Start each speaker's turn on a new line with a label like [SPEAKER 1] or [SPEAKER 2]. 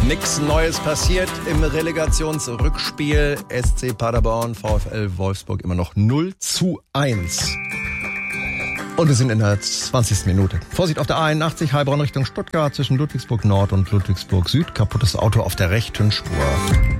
[SPEAKER 1] Nichts Neues passiert im Relegationsrückspiel. SC Paderborn, VfL Wolfsburg immer noch 0:1. Und wir sind in der 20. Minute. Vorsicht auf der A81, Heilbronn Richtung Stuttgart, zwischen Ludwigsburg Nord und Ludwigsburg Süd. Kaputtes Auto auf der rechten Spur.